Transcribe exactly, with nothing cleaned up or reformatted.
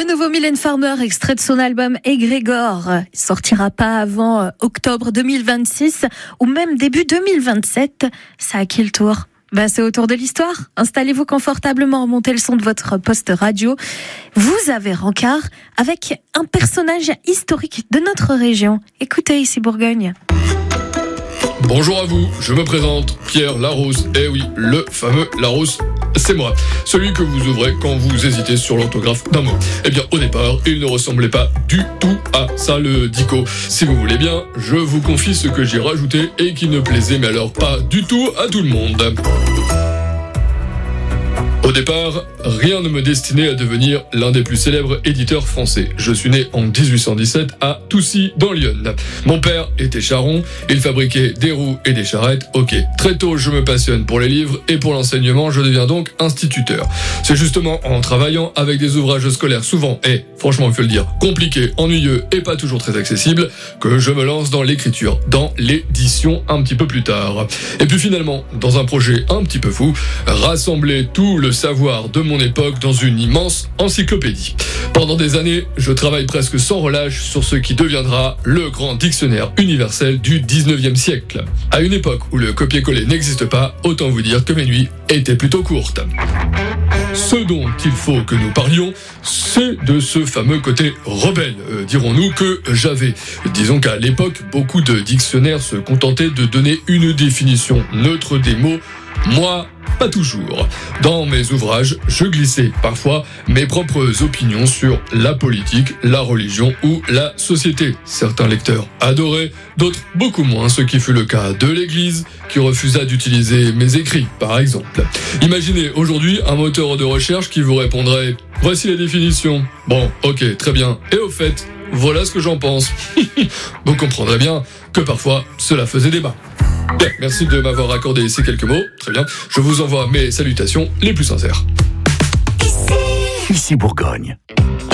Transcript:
Le nouveau Mylène Farmer, extrait de son album Égrégore, il sortira pas avant octobre deux mille vingt-six ou même début deux mille vingt-sept. Ça a qui le tour ? Ben, c'est au tour de l'histoire. Installez-vous confortablement, remontez le son de votre poste radio. Vous avez rencard avec un personnage historique de notre région. Écoutez ici Bourgogne. Bonjour à vous, je me présente, Pierre Larousse. Eh oui, le fameux Larousse, c'est moi. Celui que vous ouvrez quand vous hésitez sur l'orthographe d'un mot. Eh bien, au départ, il ne ressemblait pas du tout à ça, le dico. Si vous voulez bien, je vous confie ce que j'ai rajouté et qui ne plaisait mais alors pas du tout à tout le monde. Au départ, rien ne me destinait à devenir l'un des plus célèbres éditeurs français. Je suis né en dix-huit cent dix-sept à Toussy, dans l'Yonne. Mon père était charron, il fabriquait des roues et des charrettes. Ok, très tôt je me passionne pour les livres et pour l'enseignement, je deviens donc instituteur. C'est justement en travaillant avec des ouvrages scolaires souvent, et franchement il faut le dire, compliqués, ennuyeux et pas toujours très accessibles, que je me lance dans l'écriture, dans l'édition un petit peu plus tard. Et puis finalement, dans un projet un petit peu fou, rassembler tout le savoir de mon époque dans une immense encyclopédie. Pendant des années, je travaille presque sans relâche sur ce qui deviendra le grand dictionnaire universel du dix-neuvième siècle. À une époque où le copier-coller n'existe pas, autant vous dire que mes nuits étaient plutôt courtes. Ce dont il faut que nous parlions, c'est de ce fameux côté rebelle, euh, dirons-nous, que j'avais. Disons qu'à l'époque, beaucoup de dictionnaires se contentaient de donner une définition neutre des mots. Moi, pas toujours. Dans mes ouvrages, je glissais parfois mes propres opinions sur la politique, la religion ou la société. Certains lecteurs adoraient, d'autres beaucoup moins, ce qui fut le cas de l'Église, qui refusa d'utiliser mes écrits, par exemple. Imaginez aujourd'hui un moteur de recherche qui vous répondrait « Voici la définition ». Bon, ok, très bien. Et au fait, voilà ce que j'en pense. Vous comprendrez bien que parfois, cela faisait débat. Bien, merci de m'avoir accordé ces quelques mots. Très bien. Je vous envoie mes salutations les plus sincères. Ici Bourgogne.